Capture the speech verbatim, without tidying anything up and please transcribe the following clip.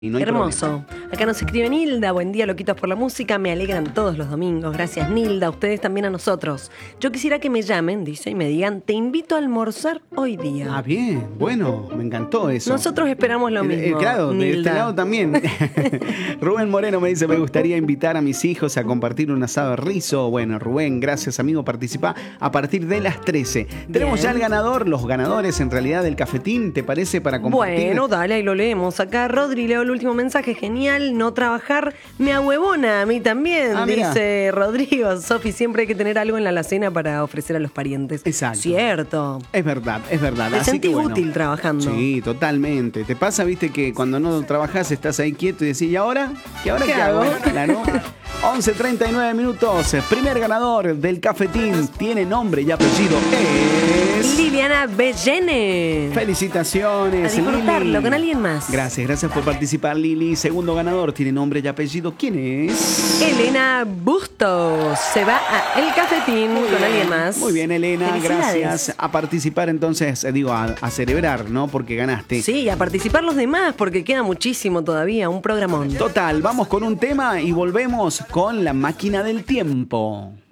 Y no hay Hermoso. problema. Acá nos escribe Nilda. Buen día, loquitos por la música. Me alegran todos los domingos. Gracias, Nilda. Ustedes también a nosotros. Yo quisiera que me llamen, dice, y me digan, te invito a almorzar hoy día. Ah, bien. Bueno, me encantó eso. Nosotros esperamos lo Eh, mismo. eh, claro, de este lado también. Rubén Moreno me dice, me gustaría invitar a mis hijos a compartir un asado de rizo. Bueno, Rubén, gracias, amigo. Participa a partir de las trece. Bien. Tenemos ya el ganador, los ganadores en realidad del cafetín, ¿te parece? Para compartir. Bueno, dale, ahí lo leemos. Acá Rodri, leo el último mensaje. Genial, no trabajar me ahuevona a mí también, ah, dice Rodrigo. Sofi, siempre hay que tener algo en la alacena para ofrecer a los parientes. Exacto. Cierto. Es verdad, es verdad. Te Así sentís que, bueno, útil trabajando. Sí, totalmente. ¿Te pasa, viste, que cuando no trabajás estás ahí quieto y decís, ¿y ahora? ¿Y ahora qué, ¿Qué hago? hago? Claro. once treinta y nueve minutos. Primer ganador del cafetín. Tiene nombre y apellido. Es... Liliana Bellene. Felicitaciones, A disfrutarlo Lili. con alguien más. Gracias, gracias por participar, Lili. Segundo ganador. Tiene nombre y apellido. ¿Quién es? Elena Bustos. Se va a El Cafetín Muy con bien, alguien más. Muy bien, Elena. Felicidades. Gracias. A participar entonces, eh, digo, a, a celebrar, ¿no? Porque ganaste. Sí, a participar los demás porque queda muchísimo todavía. Un programón. Total, vamos con un tema y volvemos con la máquina del tiempo.